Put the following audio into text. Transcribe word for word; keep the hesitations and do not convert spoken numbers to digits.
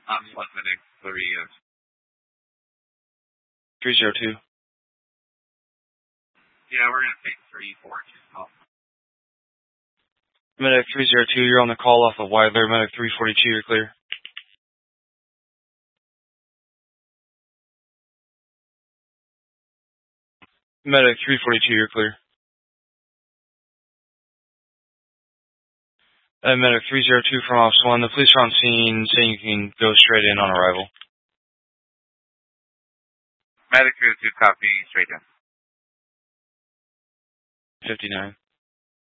I'm one medic three of three zero two. Yeah, we're gonna take three four two call. Medic three zero two, you're on the call off of Wilder. Medic three forty-two, you're clear. Medic three forty-two, you're clear. Uh, Medic three zero two from Office one, the police are on scene saying you can go straight in on arrival. Medic three oh two, copy, straight in. fifty-nine.